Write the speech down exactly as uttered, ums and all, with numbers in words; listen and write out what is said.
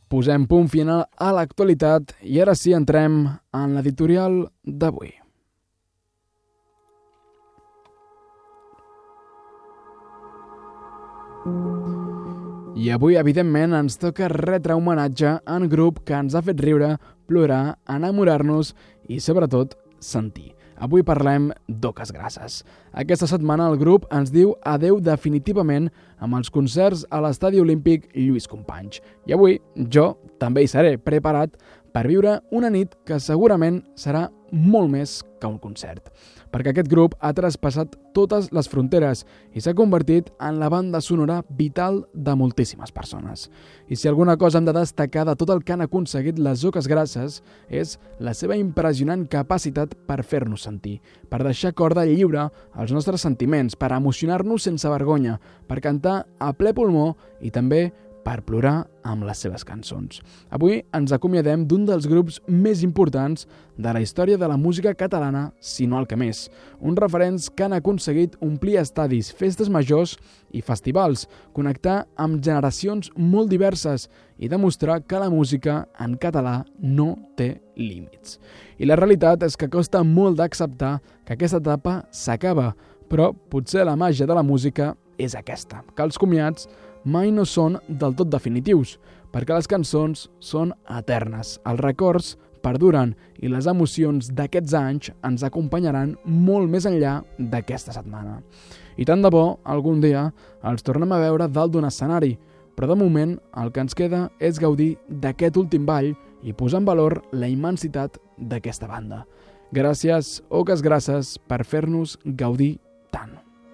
posem punt final a l'actualitat i ara sí entrem en l'editorial d'avui. I avui, evidentment, ens toca retre homenatge a un grup que ens ha fet riure, plorar, enamorar-nos i, sobretot, sentir. Avui parlem d'Oques Grasses. Aquesta setmana el grup ens diu adeu definitivament amb els concerts a l'Estadi Olímpic Lluís Companys. I avui jo també hi seré preparat per viure una nit que segurament serà molt més que un concert. Perquè aquest grup ha traspassat totes les fronteres i s'ha convertit en la banda sonora vital de moltíssimes persones. I si alguna cosa hem de destacar de tot el que han aconseguit les Oques Grasses és la seva impressionant capacitat per fer-nos sentir, per deixar corda lliure als nostres sentiments, per emocionar-nos sense vergonya, per cantar a ple pulmó i també per plorar amb les seves cançons. Avui ens acomiadem d'un dels grups més importants de la història de la música catalana, si no el que més. Uns referents que han aconseguit omplir estadis, festes majors i festivals, connectar amb generacions molt diverses i demostrar que la música en català no té límits. I la realitat és que costa molt d'acceptar que aquesta etapa s'acaba, però potser la màgia de la música és aquesta, que els comiats mai no són del tot definitius, perquè les cançons són eternes, els records perduren i les emocions d'aquests anys ens acompanyaran molt més enllà d'aquesta setmana. I tant de bo, algun dia, els tornem a veure dalt d'un escenari, però de moment el que ens queda és gaudir d'aquest últim ball i posar en valor la immensitat d'aquesta banda. Gràcies, Oques Grasses, per fer-nos gaudir